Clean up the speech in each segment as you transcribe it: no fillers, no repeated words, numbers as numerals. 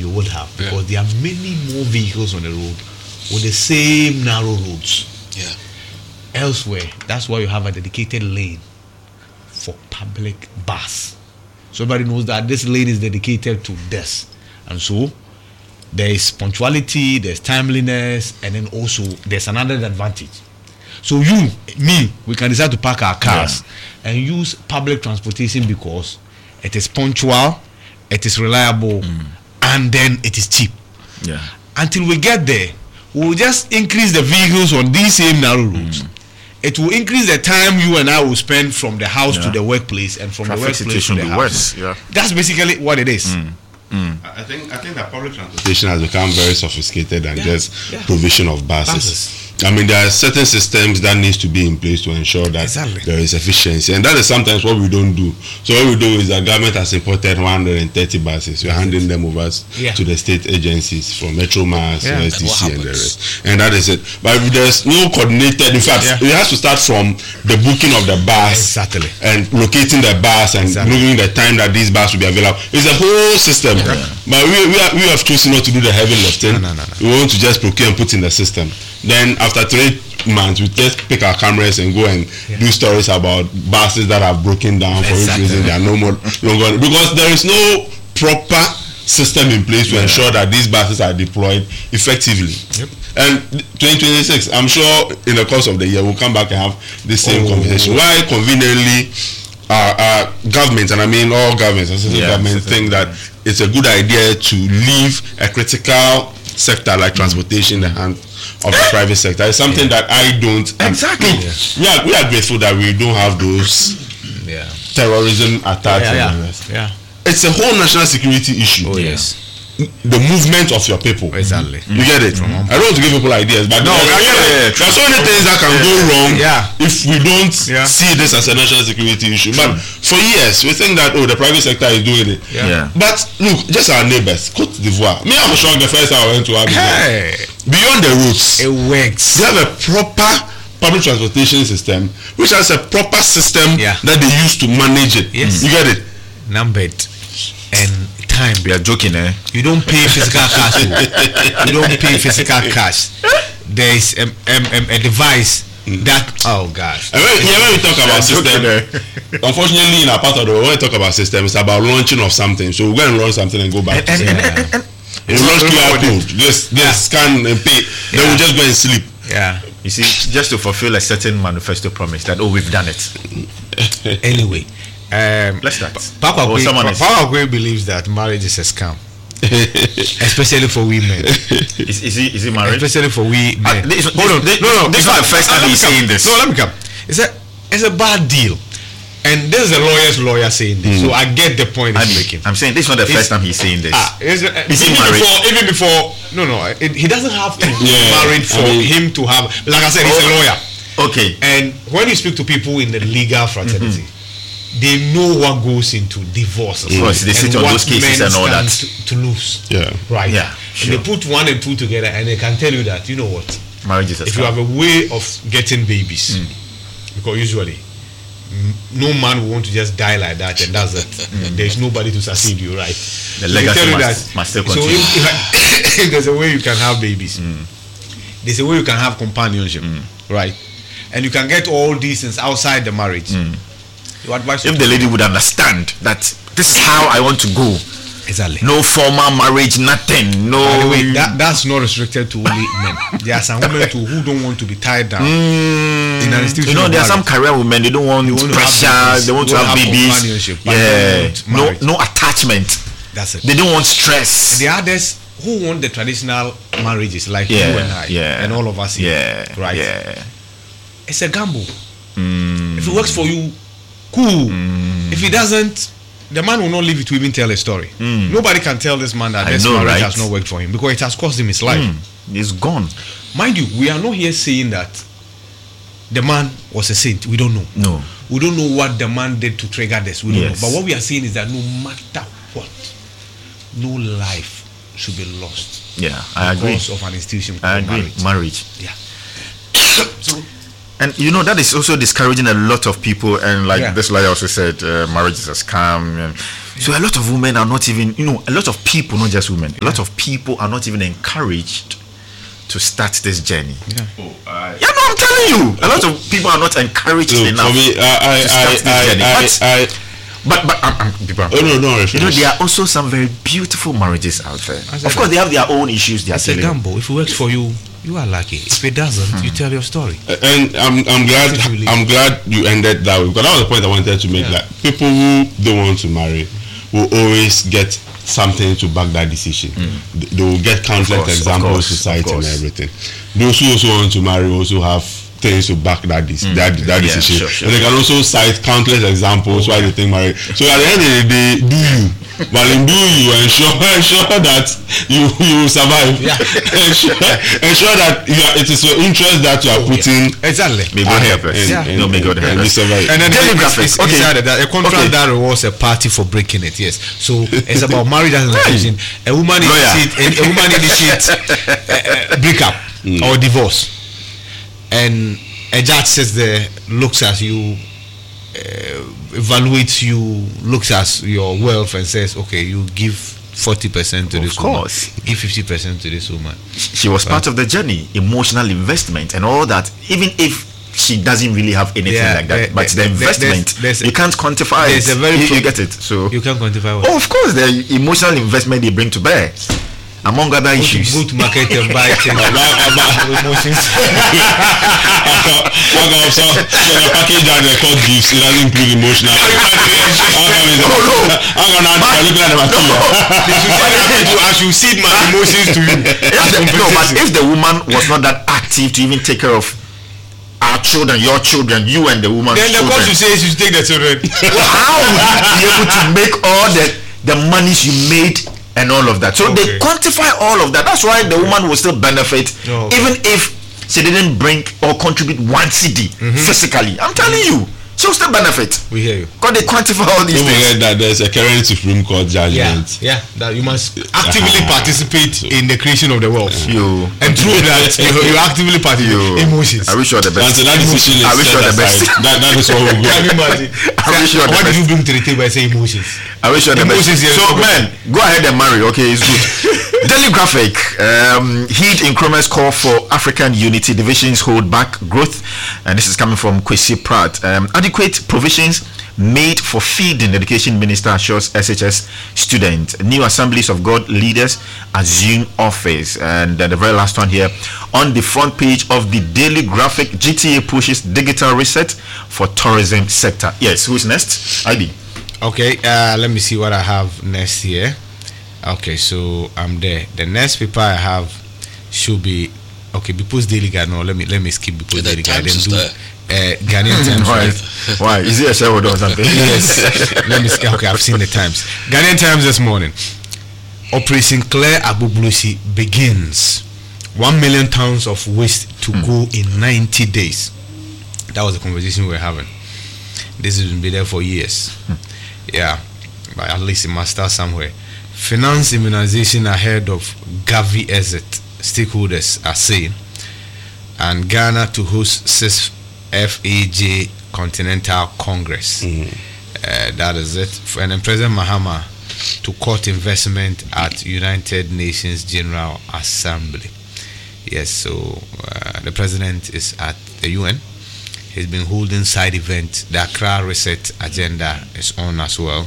you would have, because there are many more vehicles on the road with the same narrow roads. Yeah. Elsewhere, that's why you have a dedicated lane for public bus. So everybody knows that this lane is dedicated to this, and so there is punctuality, there's timeliness, and then also there's another advantage. So we can decide to park our cars and use public transportation because it is punctual, it is reliable, and then it is cheap. Yeah. Until we get there, we'll just increase the vehicles on these same narrow roads. It will increase the time you and I will spend from the house to the workplace, and from Traffic the workplace to the house. worse. Yeah. That's basically what it is. I think that public transportation has become very sophisticated than just provision of buses. I mean, there are certain systems that needs to be in place to ensure that there is efficiency, and that is sometimes what we don't do. So what we do is the government has imported 130 buses. We're handing them over to the state agencies from Metromass, SDC, and the rest. And that is it. But if there's no coordinated, in fact, it has to start from the booking of the bus and locating the bus and moving the time that these buses will be available. It's a whole system. But we have chosen not to do the heavy lifting. No. We want to just procure and put in the system. Then after 3 months, we just pick our cameras and go and do stories about buses that have broken down for which reason they are no more longer, because there is no proper system in place to ensure that these buses are deployed effectively. And 2026, I'm sure in the course of the year we'll come back and have the same conversation. Why conveniently our government, and I mean all governments, government think that it's a good idea to leave a critical sector like transportation in the hand of the private sector. It's something that I don't. Exactly. We are grateful that we don't have those terrorism attacks. It's a whole national security issue. The movement of your people. Exactly. You get it? I don't want to give people ideas, but there are so many things that can go wrong if we don't see this as a national security issue. But for years, we think that the private sector is doing it. But look, just our neighbors, Côte d'Ivoire. Me, I'm shocked the first time I went to Abidjan. Beyond the roads, it works. They have a proper public transportation system, which has a proper system that they use to manage it. You get it? Numbered and time. We are joking, eh? You don't pay physical cash. You don't pay physical cash. There is a device that gosh. And when we talk about system, unfortunately in our part of the world, when we talk about system, it's about launching of something. So we go and launch something and go back. You launch QR code, just scan and pay. Then we just go and sleep. You see, just to fulfill a certain manifesto promise that we've done it. Anyway, let's start. Papa Gwe believes that marriage is a scam, especially for women. Is he married? Especially for women. Hold on. No. This is not the first time he's saying this. No, let me come. It's a bad deal. And this is a lawyer's lawyer saying this, so I get the point he's making. I'm saying this is not the first time he's saying this. Is he married? Even before, he doesn't have to be married for him to have. Like I said, he's a lawyer. Okay. And when you speak to people in the legal fraternity, they know what goes into divorce. Of course, they sit on those cases and all that. To lose. Right. Sure. They put 1 and 2 together, and they can tell you that marriage is a scam. If you have a way of getting babies, because usually no man will want to just die like that, and that's it. There is nobody to succeed you, right? The legacy must still continue. So if there's a way you can have babies, there's a way you can have companionship, right? And you can get all these things outside the marriage. You advise if the lady would understand that this is how I want to go. Exactly. No formal marriage, nothing. No. By the way, that's not restricted to only men. There are some women too who don't want to be tied down in an institution. There are some career women. They don't want pressure. They want to have babies. No attachment. That's it. They don't want stress. And the others who want the traditional marriages, like you and I, and all of us here, right? It's a gamble. If it works for you, cool. If it doesn't, the man will not leave it to even tell a story. Nobody can tell this man that this marriage has not worked for him, because it has cost him his life. He's gone. Mind you, we are not here saying that the man was a saint. We don't know. No. We don't know what the man did to trigger this. We don't know. But what we are saying is that no matter what, no life should be lost. Yeah, I agree. Because of an institution called marriage. Yeah. So, and that is also discouraging a lot of people. And like this lawyer also said, marriage is a scam. So a lot of women are not even, a lot of people, not just women, a lot of people are not even encouraged to start this journey. I'm telling you, a lot of people are not encouraged enough for me, to start this journey. But there are also some very beautiful marriages out there. Of course, they have their own issues. It's a gamble. If it works for you, you are lucky. If it doesn't, you tell your story. And I'm glad you ended that way, because that was the point I wanted to make. Like, people who don't want to marry will always get something to back that decision. They will get countless examples to cite and everything. Those who also want to marry also have things to back that decision. Sure. And they can also cite countless examples why they think marriage. So at the end of the day, do you? But in do you ensure that you will survive. Ensure that it is your interest that you are putting. Exactly. May God help us. May God help us. And then a contract that rewards a party for breaking it. Yes. So it's about marriage as an institution. A woman initiates breakup or divorce. And a judge says looks at you, evaluates you, looks at your wealth and says, okay, you give 40% to this woman. Give 50% to this woman. She was part of the journey, emotional investment and all that. Even if she doesn't really have anything like that, but the investment, you can't quantify it. You get it. So you can't quantify what? Oh, of course, the emotional investment they bring to bear. Among other issues. Go to market and buy things. Emotions. So the package that they call gifts, it doesn't include emotional. I should cede my emotions to you. But if the woman was not that active to even take care of our children, your children, you and the woman's children, then the court should say you should take the children. How would you be able to make all the monies you made and all of that? So they quantify all of that. That's why the woman will still benefit, even if she didn't bring or contribute one CD physically. I'm telling you, she'll still benefit. We hear you. Because they quantify all these things. Don't forget that there's a current Supreme Court judgment. That you must actively participate in the creation of the wealth. And through that, you actively participate. Emotions. I wish you all the best. So that decision is I wish you all the best. That is what we'll go. What did you bring to the table? I say emotions. I wish you all the best. So man, go ahead and marry. Okay, it's good. Daily Graphic. Heed Nkrumah's call for African unity. Divisions hold back growth, and this is coming from Kwesi Pratt. Adequate provisions made for feeding, Education Minister assures SHS students. New Assemblies of God leaders assume office. And the very last one here on the front page of the Daily Graphic: GTA pushes digital reset for tourism sector. Yes, who's next? ID. Okay, let me see what I have next here. Okay, so I'm there. The next paper I have should be People's Daily Guide. No, let me skip People's Daily Guide and do Ghanaian Times. Why? Is it a shareholder or something? Yes. Let me skip. Okay, I've seen the Times. Ghanaian Times this morning. Operation Claire Agboblusi begins. 1 million tons of waste to go in 90 days. That was the conversation we were having. This has been there for years. Yeah, but at least it must start somewhere. Finance immunization ahead of Gavi exit, stakeholders are saying. And Ghana to host 6th FAJ Continental Congress. That is it. And then President Mahama to court investment at United Nations General Assembly. Yes, so the president is at the UN. He's been holding side events. The Accra Reset agenda is on as well,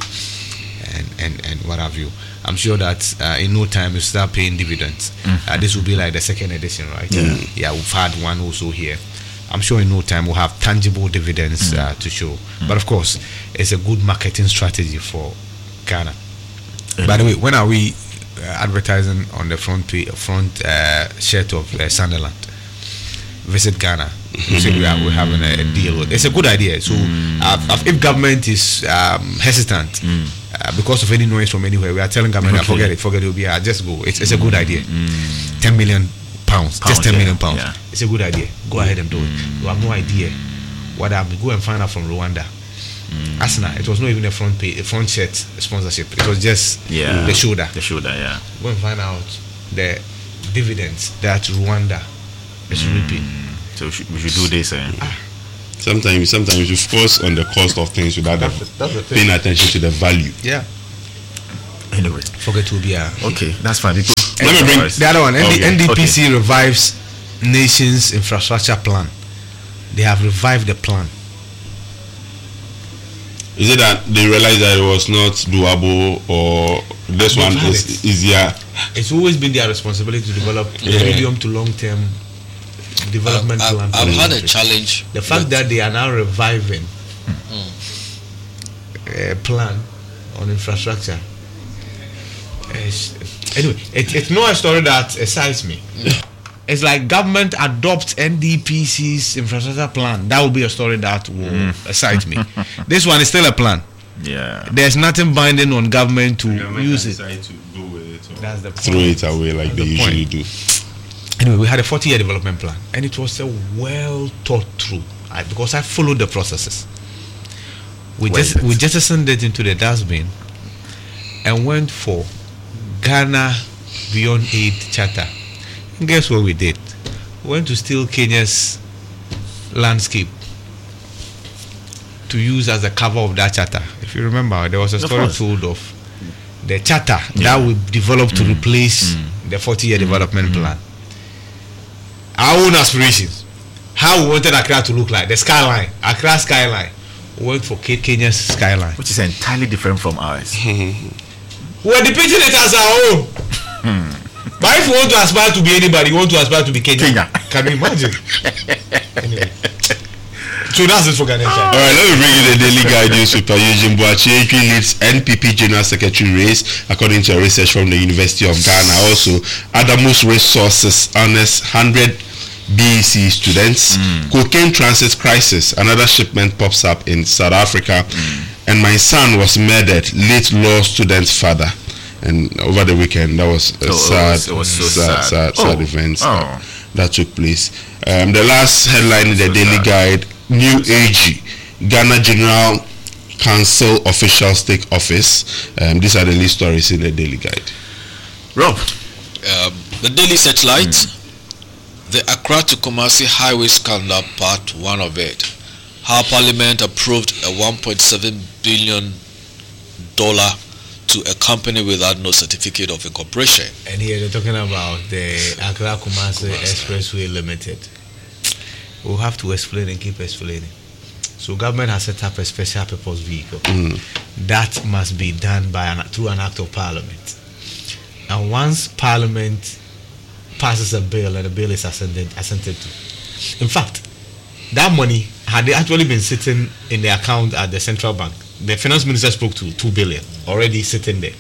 and what have you. I'm sure that in no time you start paying dividends. This will be like the second edition, right? Yeah, we've had one also here. I'm sure in no time we'll have tangible dividends to show. But of course, it's a good marketing strategy for Ghana. By the way, when are we advertising on the front shirt of Sunderland? Visit Ghana. We say we're having a deal. It's a good idea. So if government is hesitant because of any noise from anywhere, we are telling government, forget it, we'll be just go. It's a good idea. 10 million pounds, just 10 million pounds. Yeah. It's a good idea. Go ahead and do it. You have no idea what happened. Go and find out from Rwanda. Asna, it was not even a front shirt sponsorship. It was just the shoulder. The shoulder, yeah. Go and find out the dividends that Rwanda is reaping. So we should do this. Sometimes we should focus on the cost of things without paying attention to the value. Yeah. Anyway, forget to be okay, that's fine. People, let me bring the other one. NDPC okay. revives nation's infrastructure plan. They have revived the plan. Is it that they realized that it was not doable, or this one is easier? It's always been their responsibility to develop medium to long term development plan. I've had a challenge. The fact that they are now reviving a plan on infrastructure. Anyway, it's not a story that excites me. It's like government adopts NDPC's infrastructure plan. That will be a story that will excite me. This one is still a plan. Yeah. There's nothing binding on government to use it. To go with it, That's the point. throw it away like they usually do. Anyway, we had a 40-year development plan, and it was a well thought through. Because I followed the processes. We jettisoned it into the dustbin and went for Ghana Beyond Aid Charter. And guess what we did? We went to steal Kenya's landscape to use as a cover of that charter. If you remember, there was a story told of the charter that we developed to replace the 40-year development plan. Our own aspirations, how we wanted Accra to look like, the skyline, Accra skyline. We went for Kenya's skyline, which is entirely different from ours. We're depicting it as our own. But if you want to aspire to be anybody, you want to aspire to be Kenya. Can you imagine? Anyway. So that's it for Ghana. Alright, let me bring you the daily guide newspaper. Eugene Boakye leads NPP General Secretary race according to a research from the University of Ghana. Also, Adamus Resources honors 100 BEC students. Cocaine transit crisis. Another shipment pops up in South Africa. And my son was murdered. Late law student's father. And over the weekend, that was a sad event that took place. The last headline in the daily guide: new AG, Ghana General Council officials take office. These are the lead stories in the daily guide. Rob, the Daily Searchlight, the Accra to Kumasi Highway Scandal, Part 1 of it. How Parliament approved a $1.7 billion to a company without no certificate of incorporation. And here they're talking about the Accra Kumasi Expressway Limited. We'll have to explain and keep explaining. So government has set up a special purpose vehicle that must be done through an act of parliament. And once parliament passes a bill and the bill is assented to, in fact, that money had actually been sitting in the account at the central bank. The finance minister spoke to 2 billion already sitting there.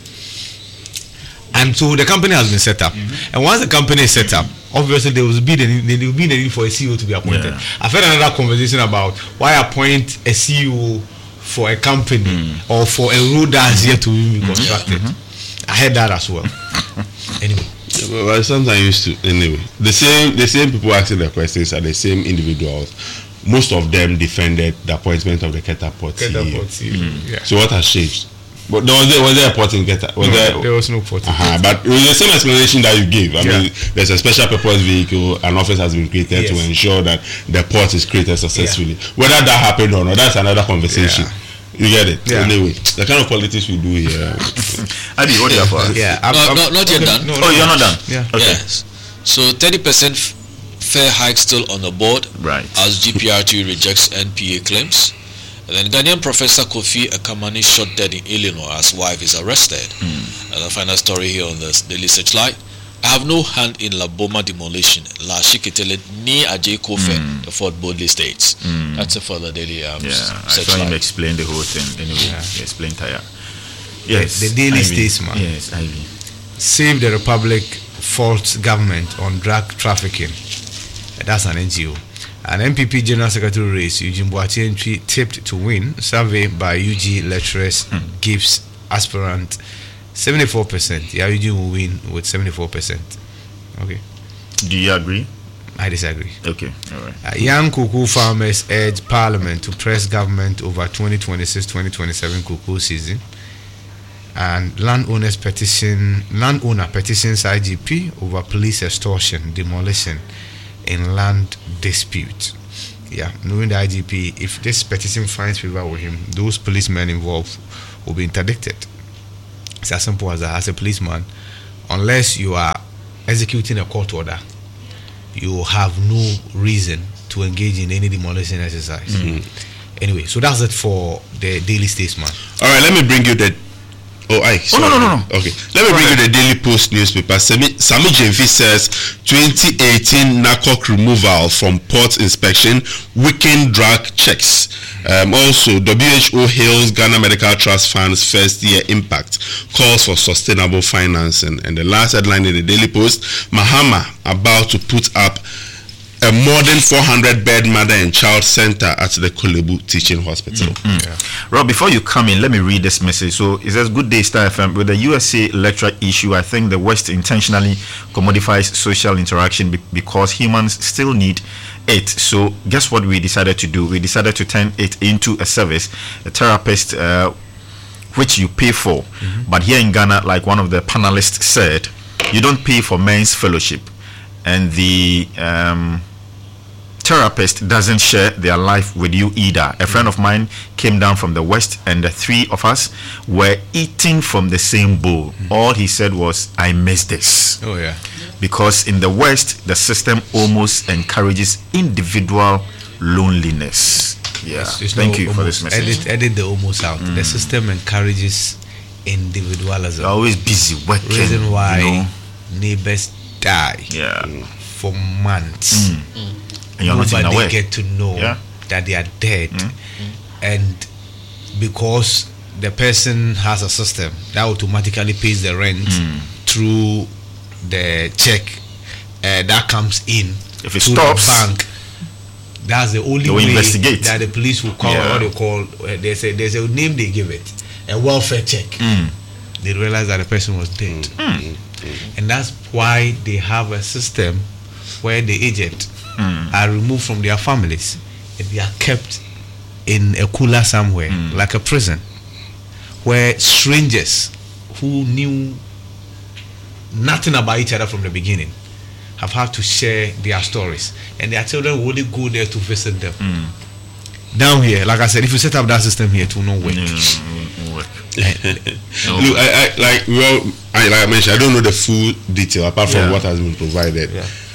And so the company has been set up. And once the company is set up, obviously there will be the need for a CEO to be appointed. I've had another conversation about why appoint a CEO for a company or for a road that's yet to be constructed. I heard that as well. Anyway. Well, sometimes used to anyway. The same people asking the questions are the same individuals. Most of them defended the appointment of the Keta Port CEO. So what has changed? But was there a port in Keta? There was no port. But it was the same explanation that you gave. I mean, there's a special purpose vehicle. An office has been created to ensure that the port is created successfully. Whether that happened or not, that's another conversation. You get it? Anyway, the kind of politics we do here. Adi, what do you have for us? Not yet done. No, you're not done. Yes. So 30% fare hike still on the board, right? As GPRT rejects NPA claims. And then Ghanaian Professor Kofi Akamani shot dead in Illinois as wife is arrested. And the final story here on the Daily Searchlight: I have no hand in Laboma demolition. La Shikitele ni Ajay Kofe, the Fort Bodley states. That's it for the Daily Searchlight. I saw him explain the whole thing. Anyway, he explained tire. Yes, the Daily Statesman. Yes, Ivy. Save the Republic faults government on drug trafficking. That's an NGO. An MPP General Secretary race, Eugene Boakye tipped to win. Survey by UG lecturers gives aspirant 74%. Yeah, Eugene will win with 74%. Okay. Do you agree? I disagree. Okay, all right. Young cocoa farmers urge Parliament to press government over 2026-2027 cocoa season. And landowner petitions IGP over police extortion, demolition in land dispute. Knowing the IGP, if this petition finds favor with him, those policemen involved will be interdicted. It's as simple as that. As a policeman, unless you are executing a court order, you have no reason to engage in any demolition exercise. Anyway, so that's it for the Daily Statesman. All right, let me bring you the. No. Okay, let me bring you the Daily Post newspaper. Sami Jemfi says 2018 NACOC removal from port inspection weakened drug checks. Also, WHO hails Ghana Medical Trust Fund's first year impact, calls for sustainable financing. And the last headline in the Daily Post: Mahama about to put up a modern 400-bed mother and child center at the Kolebu Teaching Hospital. Rob, before you come in, let me read this message. So it says, "Good day, Star FM. With the USA electoral issue, I think the West intentionally commodifies social interaction because humans still need it. So guess what we decided to do? We decided to turn it into a service, a therapist, which you pay for. But here in Ghana, like one of the panelists said, you don't pay for men's fellowship, and the therapist doesn't share their life with you either. A friend of mine came down from the West, and the three of us were eating from the same bowl. All he said was, I miss this. Oh yeah. Because in the West, the system almost encourages individual loneliness. Yeah. Thank you for this message. Edit the almost out. The system encourages individualism. They're always busy working. Reason why neighbors die for months. And you're not Nobody get to know that they are dead. And because the person has a system that automatically pays the rent through the check that comes in if it to stops, the bank, that's the only way investigate. that the police will call what they call there's a name they give it, a welfare check. They realize that the person was dead. And that's why they have a system where the agent are removed from their families and they are kept in a cooler somewhere, like a prison, where strangers who knew nothing about each other from the beginning have had to share their stories, and their children will only go there to visit them. Down here, like I said, if you set up that system here, it will not work. Look, I mentioned, I don't know the full detail apart from what has been provided.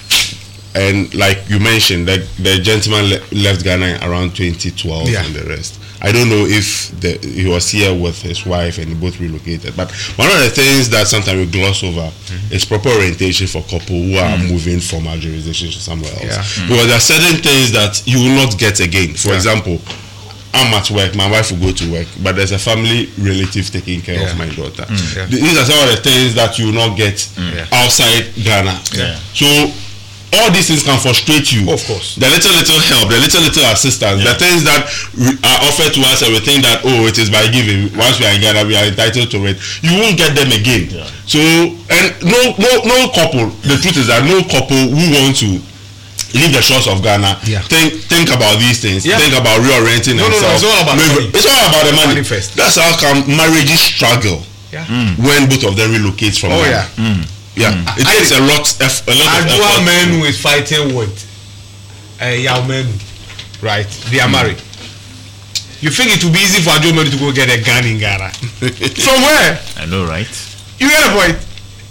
And like you mentioned, that the gentleman left Ghana around 2012 and the rest. I don't know if he was here with his wife and they both relocated. But one of the things that sometimes we gloss over is proper orientation for couple who are moving from our jurisdiction to somewhere else. Because there are certain things that you will not get again. For example, I'm at work, my wife will go to work, but there's a family relative taking care of my daughter. These are some of the things that you will not get outside Ghana. So all these things can frustrate you. Of course. The little help, the little assistance, the things that are offered to us, and we think that it is by giving. Once we are in Ghana, we are entitled to it. You won't get them again. So, and no couple. The truth is that no couple who want to leave the shores of Ghana think about these things. Think about reorienting themselves. It's all about money. It's all about the money. First. That's how come marriages struggle when both of them relocate from Ghana. It takes a lot of effort. Adua men who is fighting with Yao men, right? They are married. You think it will be easy for Adua men to go get a gun in Ghana? From where? I know, right? You get a point.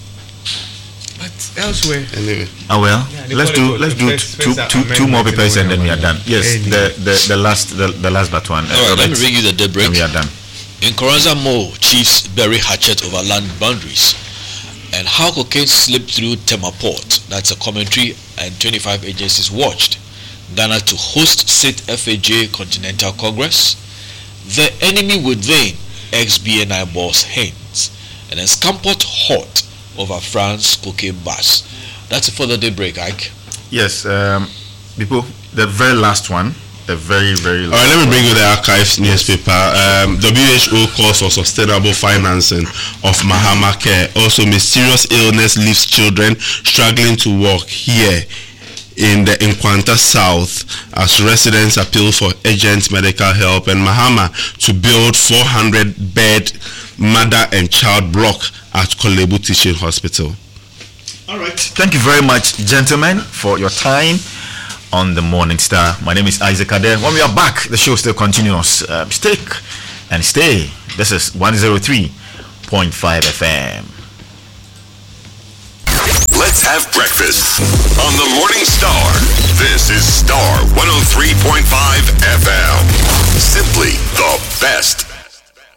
But elsewhere. Anyway. Let's do two more papers and then we are done. Yes, the last but one. All right, let me bring you the daybreak. And we are done. In Koranza Mo, chiefs bury hatchet over land boundaries. And how cocaine slipped through Tema Port. That's a commentary, and 25 agencies watched Ghana to host State FAJ Continental Congress. The enemy within, ex-BNI boss Haynes, and then Scampot hot over France cocaine bus. That's it for the daybreak, Ike. Yes, people, the very last one. The very last. All right, let me bring you the Archives newspaper. WHO calls for sustainable financing of Mahama Care. Also, mysterious illness leaves children struggling to walk here in the Nkwanta South as residents appeal for urgent medical help, and Mahama to build 400-bed mother and child block at Kolebu Teaching Hospital. All right. Thank you very much, gentlemen, for your time on the Morning Star. My name is Isaac Adair. When we are back, the show still continues. Stick and stay. This is 103.3 FM. Let's have breakfast on the Morning Star. This is Star 103.5 FM.